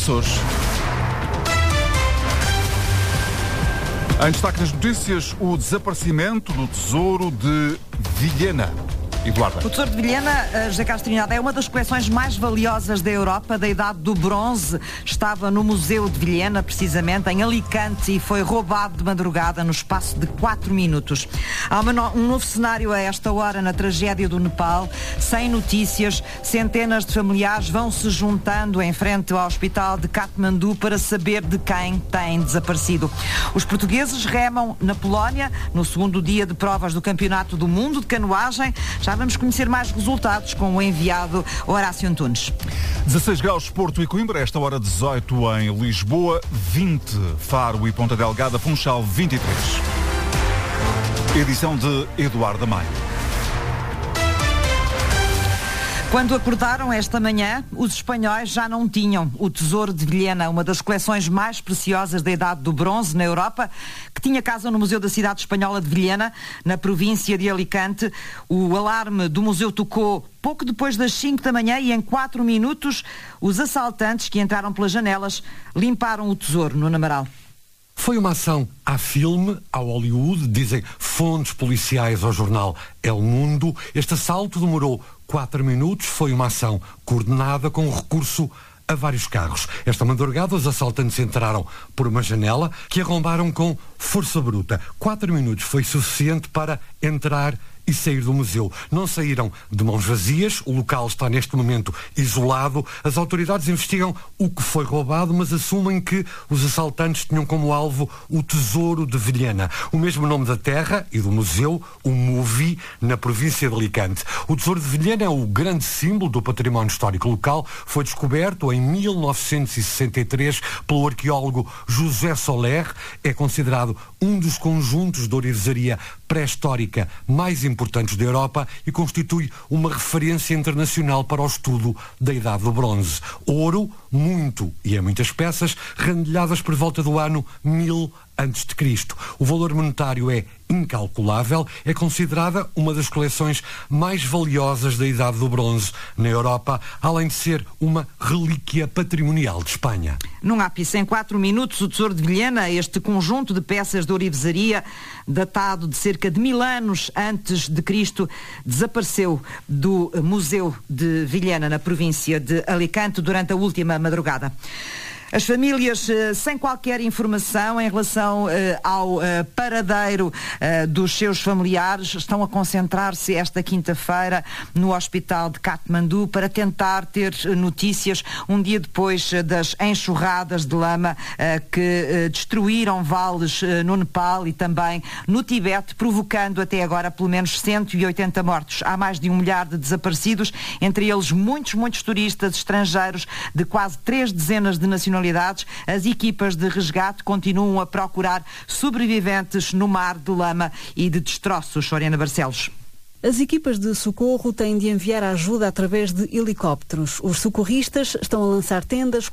Açores. Em destaque nas notícias, o desaparecimento do tesouro de Vilhena. Eduardo. O Tesouro de Vilhena, José Carlos Trinidade, é uma das coleções mais valiosas da Europa, da Idade do Bronze. Estava no Museu de Vilhena, precisamente, em Alicante, e foi roubado de madrugada no espaço de 4 minutos. Há um novo cenário a esta hora na tragédia do Nepal. Sem notícias, centenas de familiares vão se juntando em frente ao hospital de Katmandu para saber de quem tem desaparecido. Os portugueses remam na Polónia, no segundo dia de provas do Campeonato do Mundo de Canoagem. Já vamos conhecer mais resultados com o enviado Horácio Antunes. 16 graus Porto e Coimbra, esta hora 18 em Lisboa, 20 Faro e Ponta Delgada, Funchal 23. Edição de Eduardo Maio. Quando acordaram esta manhã, os espanhóis já não tinham o Tesouro de Vilhena, uma das coleções mais preciosas da Idade do Bronze na Europa, que tinha casa no Museu da Cidade Espanhola de Vilhena, na província de Alicante. O alarme do museu tocou pouco depois das 5 da manhã e em 4 minutos os assaltantes que entraram pelas janelas limparam o tesouro no Amaral. Foi uma ação à filme, ao Hollywood, dizem fontes policiais ao jornal El Mundo. Este assalto demorou 4 minutos, foi uma ação coordenada com recurso a vários carros. Esta madrugada os assaltantes entraram por uma janela que arrombaram com força bruta. 4 minutos foi suficiente para entrar e sair do museu. Não saíram de mãos vazias, o local está neste momento isolado. As autoridades investigam o que foi roubado, mas assumem que os assaltantes tinham como alvo o Tesouro de Vilhena, o mesmo nome da terra e do museu, o MUVI, na província de Alicante. O Tesouro de Vilhena é o grande símbolo do património histórico local. Foi descoberto em 1963 pelo arqueólogo José Soler. É considerado um dos conjuntos de ourivesaria pré-histórica mais importantes da Europa e constitui uma referência internacional para o estudo da Idade do Bronze. Ouro, muito e em muitas peças, rendilhadas por volta do ano 1000 a.C. O valor monetário é incalculável, é considerada uma das coleções mais valiosas da Idade do Bronze na Europa, além de ser uma relíquia patrimonial de Espanha. Num ápice, em 4 minutos, o Tesouro de Vilhena, este conjunto de peças de ourivesaria, datado de cerca de 1000 anos antes de Cristo, desapareceu do Museu de Vilhena, na província de Alicante, durante a última madrugada. As famílias, sem qualquer informação em relação ao paradeiro dos seus familiares, estão a concentrar-se esta quinta-feira no hospital de Katmandu para tentar ter notícias um dia depois das enxurradas de lama que destruíram vales no Nepal e também no Tibete, provocando até agora pelo menos 180 mortos. Há mais de 1 milhar de desaparecidos, entre eles muitos turistas estrangeiros de quase 3 dezenas de nacionalidades. As equipas de resgate continuam a procurar sobreviventes no mar de lama e de destroços. Soriana Barcelos. As equipas de socorro têm de enviar ajuda através de helicópteros. Os socorristas estão a lançar tendas